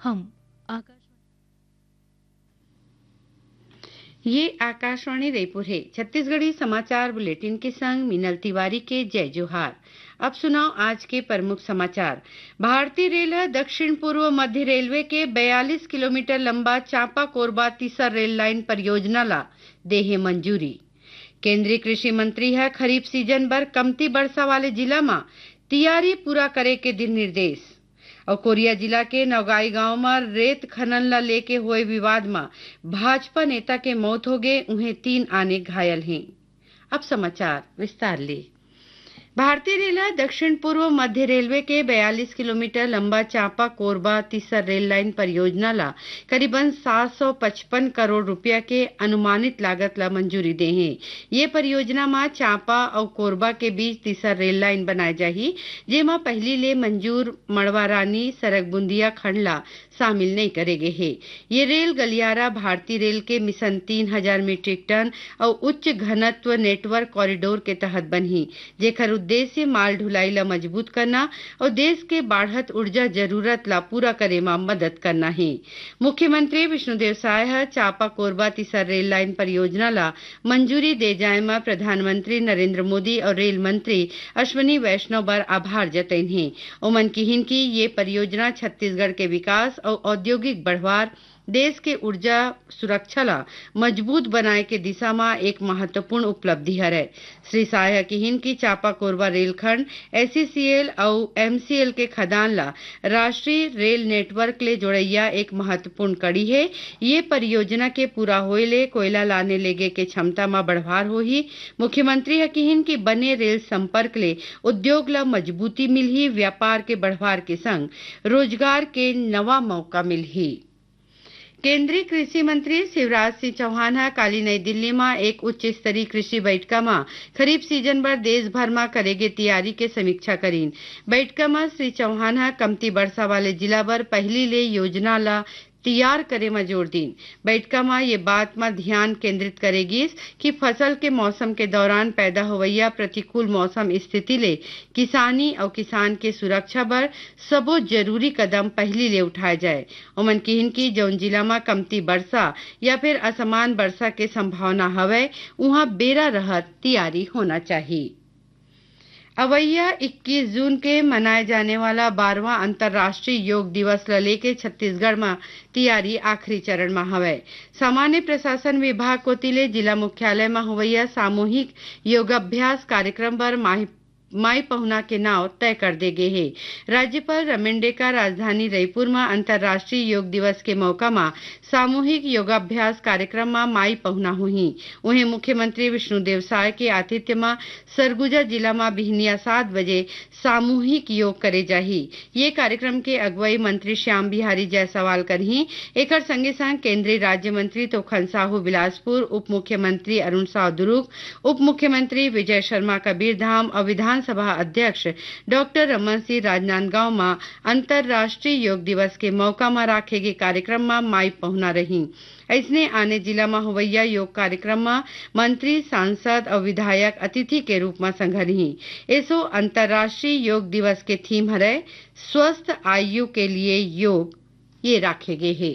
हम आकाशवाणी ये आकाशवाणी रायपुर है। छत्तीसगढ़ी समाचार बुलेटिन के संग मिनल तिवारी के जय जोहार। अब सुनाओ आज के प्रमुख समाचार। भारतीय रेल दक्षिण पूर्व मध्य रेलवे के 42 किलोमीटर लंबा चांपा कोरबा तीसर रेल लाइन परियोजना ला देहे मंजूरी। केंद्रीय कृषि मंत्री है खरीफ सीजन बर कमती वर्षा वाले जिला में तैयारी पूरा करे के दिन निर्देश। और कोरिया जिला के नौगाई गांव में रेत खनन ला लेके हुए विवाद में भाजपा नेता के मौत हो गए, उन्हें 3 आने घायल हैं। अब समाचार विस्तार ले। भारतीय रेल दक्षिण पूर्व मध्य रेलवे के 42 किलोमीटर लंबा चांपा कोरबा तीसर रेल लाइन परियोजना ला करीबन 755 करोड़ रुपया के अनुमानित लागत ला मंजूरी दे हैं। ये परियोजना में चांपा और कोरबा के बीच तीसर रेल लाइन बनाए जाही, जेमा पहली ले मंजूर मड़वा रानी सड़क बुंदिया खंड ला शामिल नहीं करेगे है। ये रेल गलियारा भारतीय रेल के मिशन 3000 मीट्रिक टन और उच्च घनत्व नेटवर्क कॉरिडोर के तहत बनी, जेकर उद्देश्य माल ढुलाई ला मजबूत करना और देश के बढ़त ऊर्जा जरूरत ला पूरा करे में मदद करना है। मुख्यमंत्री विष्णुदेव साय चांपा कोरबा तीसर रेल लाइन परियोजना ला मंजूरी दे जाए में प्रधानमंत्री नरेंद्र मोदी और रेल मंत्री अश्विनी वैष्णव बर आभार जतैन है। ओमन किहिन की ये परियोजना छत्तीसगढ़ के विकास और औद्योगिक बढ़वार, देश के ऊर्जा सुरक्षा ला मजबूत बनाए के दिशा में एक महत्वपूर्ण उपलब्धि है। श्री साय किहिन की चांपा कोरबा रेलखंड एससीसीएल और एमसीएल के खदान ला राष्ट्रीय रेल नेटवर्क ले जोड़ैया एक महत्वपूर्ण कड़ी है। ये परियोजना के पूरा होए ले कोयला लाने लेगे के क्षमता में बढ़वार होही। मुख्यमंत्री किहिन की बने रेल संपर्क ले उद्योग ला मजबूती मिलही, व्यापार के बढ़वार के संग रोजगार के नवा मौका मिलही। केंद्रीय कृषि मंत्री शिवराज सिंह चौहान काली नई दिल्ली में एक उच्च स्तरीय कृषि बैठक में खरीफ सीजन बर देश भर में करेगे तैयारी के समीक्षा करीन। बैठक में श्री चौहान कमती वर्षा वाले जिला बर पहली ले योजना ला तैयार करे में जोर दीन। बैठक में ये बात में ध्यान केंद्रित करेगी कि फसल के मौसम के दौरान पैदा होवैया प्रतिकूल मौसम स्थिति ले किसानी और किसान के सुरक्षा बर सबो जरूरी कदम पहली ले उठाए जाए। ओमन किहिन की जौन जिला में कमती वर्षा या फिर असमान वर्षा के संभावना हवे, उहाँ बेरा रहत तैयारी होना चाहिए। अवैया 21 जून के मनाए जाने वाला 12वां अंतर्राष्ट्रीय योग दिवस ला लेके छत्तीसगढ़ में तैयारी आखिरी चरण में हवे। सामान्य प्रशासन विभाग कोतिले जिला मुख्यालय में होवैया सामूहिक योगाभ्यास कार्यक्रम पर माई पहुना के नाव तय कर दे गए है। राज्यपाल रमेंडे का राजधानी रायपुर में अंतर्राष्ट्रीय योग दिवस के मौका में सामूहिक योगाभ्यास कार्यक्रम में माई पहुना हुई। उन्हें मुख्यमंत्री विष्णुदेव साय के आतिथ्य में सरगुजा जिला में बिहनिया 7 बजे सामूहिक योग करे जाही। ये कार्यक्रम के अगुवाई मंत्री श्याम बिहारी जायसवाल करही। एकर संगे संग केंद्रीय राज्य मंत्री तोखन साहू बिलासपुर, उप मुख्यमंत्री अरुण साव दुर्ग, उप मुख्यमंत्री विजय शर्मा कबीरधाम और विधानसभा अध्यक्ष डॉक्टर रमन सिंह राजनांदगांव में अंतर्राष्ट्रीय योग दिवस के मौका में राखे गए कार्यक्रम में माई पहुना रही। ऐसने आने जिला में होवैया योग कार्यक्रम में मंत्री, सांसद और विधायक अतिथि के रूप में संघरही। ऐसो अंतर्राष्ट्रीय योग दिवस के थीम है स्वस्थ आयु के लिए योग, ये राखे गए है।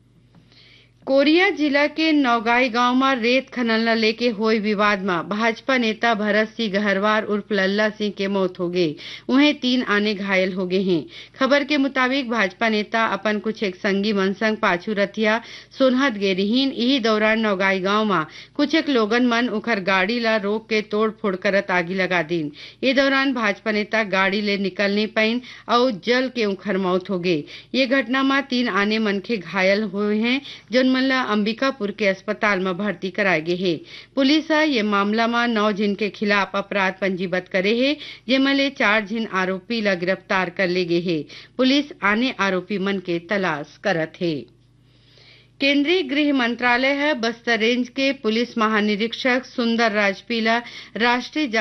कोरिया जिला के नौगाई गांव में रेत खनन ला लेके हुए विवाद में भाजपा नेता भरत सिंह गहरवार उर्फ लल्ला सिंह के मौत हो गई, उन्हें 3 आने घायल हो गए हैं। खबर के मुताबिक भाजपा नेता अपन कुछ एक संगी मन संग पाछू रथिया सोनहत गे रहीन। यही दौरान नौगाई गांव में कुछ एक लोगन मन उखर गाड़ी ला रोक के तोड़ फोड़ करत आगी लगा दीन। ये दौरान भाजपा नेता गाड़ी ले निकल नहीं पाइन और जल के उखर मौत हो गई। ये घटना में 3 आने मनखे घायल हुए हैं, जो अंबिकापुर के अस्पताल में भर्ती कराए गए है। पुलिस ये मामला में 9 जिन के खिलाफ अपराध पंजीबद्ध करे है, जेमले 4 जिन आरोपी ला गिरफ्तार कर ले गए है। पुलिस आने आरोपी मन के तलाश करत है। केंद्रीय गृह मंत्रालय बस्तर रेंज के पुलिस महानिरीक्षक सुंदर राजपीला राष्ट्रीय